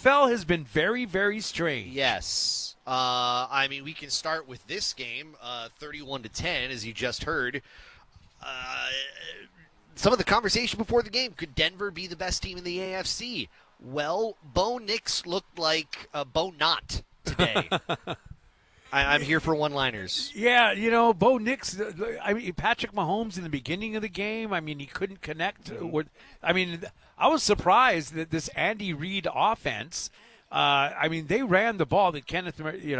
NFL has been very, very strange. Yes. I mean, we can start with this game, 31-10, as you just heard. Some of the conversation before the game, could Denver be the best team in the AFC? Well, Bo Nix looked like Bo Not today. I'm here for one-liners. Yeah, Bo Nix, I mean, Patrick Mahomes in the beginning of the game, I mean, he couldn't connect with, I was surprised that this Andy Reid offense, they ran the ball that Kenneth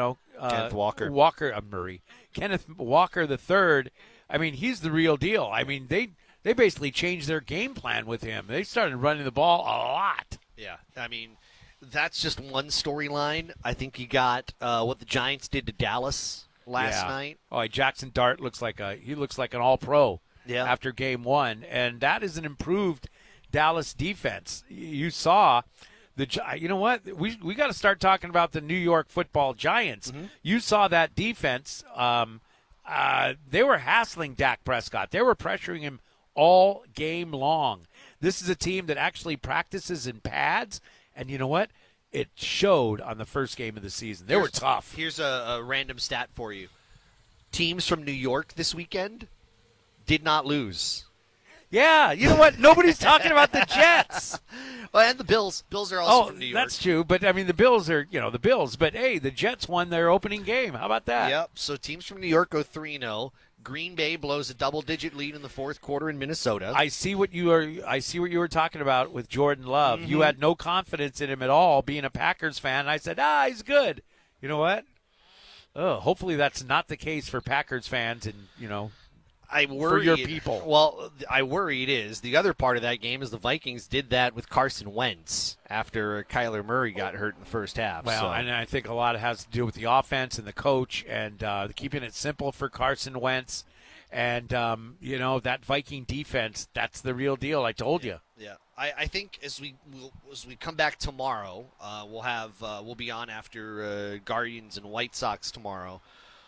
Walker. Kenneth Walker the third, I mean, he's the real deal. I mean, they basically changed their game plan with him. They started running the ball a lot. Yeah, I mean, that's just one storyline. I think you got what the Giants did to Dallas last night. Oh, Jackson Dart looks like an all-pro after game one, and that is an improved Dallas defense. You saw you know what? We got to start talking about the New York Football Giants. Mm-hmm. You saw that defense. They were hassling Dak Prescott. They were pressuring him all game long. This is a team that actually practices in pads, and you know what? It showed on the first game of the season. They were tough. Here's a random stat for you. Teams from New York this weekend did not lose. Yeah, you know what? Nobody's talking about the Jets. Well, and the Bills. Bills are also from New York. That's true. But, I mean, the Bills are, the Bills. But, hey, the Jets won their opening game. How about that? Yep. So teams from New York go 3-0. Green Bay blows a double-digit lead in the fourth quarter in Minnesota. I see what you were talking about with Jordan Love. Mm-hmm. You had no confidence in him at all, being a Packers fan. And I said, he's good. You know what? Hopefully that's not the case for Packers fans and, I worry for your people. Well, I worry it is. The other part of that game is the Vikings did that with Carson Wentz after Kyler Murray got hurt in the first half. Well, and I think a lot has to do with the offense and the coach and keeping it simple for Carson Wentz. And, that Viking defense, that's the real deal. I told you. Yeah. I think as we come back tomorrow, we'll be on after Guardians and White Sox tomorrow.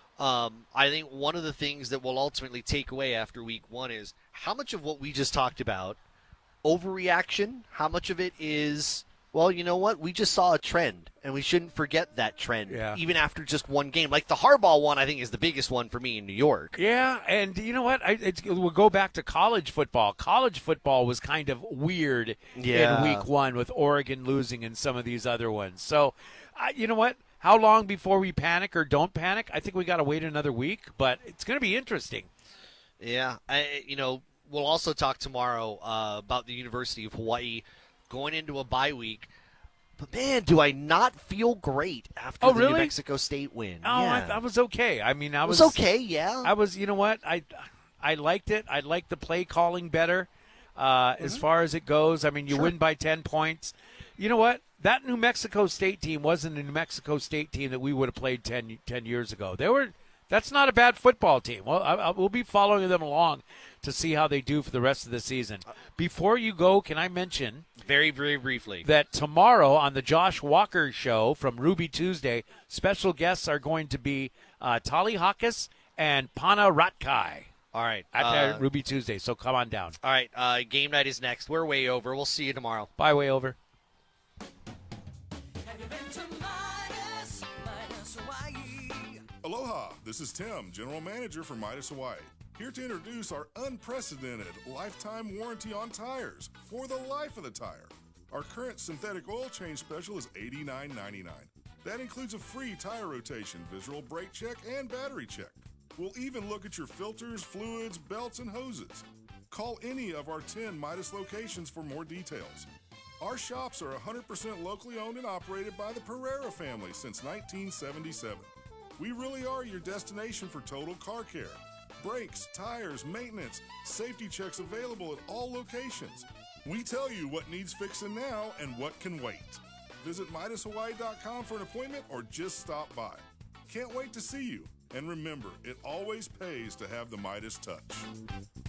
I think one of the things that we'll ultimately take away after week one is how much of what we just talked about, overreaction, how much of it is, well, you know what, we just saw a trend, and we shouldn't forget that trend, even after just one game. Like the Harbaugh one, I think, is the biggest one for me in New York. Yeah, and you know what, we'll go back to college football. College football was kind of weird in week one with Oregon losing and some of these other ones. So, you know what? How long before we panic or don't panic? I think we got to wait another week, but it's going to be interesting. Yeah, we'll also talk tomorrow about the University of Hawaii going into a bye week. But, man, do I not feel great after the New Mexico State win. Oh, yeah. I was okay. I mean, I was okay, yeah. I was, you know what? I liked it. I liked the play calling better as far as it goes. I mean, you win by 10 points. You know what? That New Mexico State team wasn't a New Mexico State team that we would have played 10 years ago. That's not a bad football team. Well, we'll be following them along to see how they do for the rest of the season. Before you go, can I mention very, very briefly that tomorrow on the Josh Walker Show from Ruby Tuesday, special guests are going to be Tali Hawkes and Pana Ratkai. All right. At Ruby Tuesday, so come on down. All right. Game night is next. We're way over. We'll see you tomorrow. Bye, way over. Aloha, this is Tim, General Manager for Midas Hawaii, here to introduce our unprecedented lifetime warranty on tires for the life of the tire. Our current synthetic oil change special is $89.99. That includes a free tire rotation, visual brake check, and battery check. We'll even look at your filters, fluids, belts, and hoses. Call any of our 10 Midas locations for more details. Our shops are 100% locally owned and operated by the Pereira family since 1977. We really are your destination for total car care. Brakes, tires, maintenance, safety checks available at all locations. We tell you what needs fixing now and what can wait. Visit MidasHawaii.com for an appointment or just stop by. Can't wait to see you. And remember, it always pays to have the Midas touch.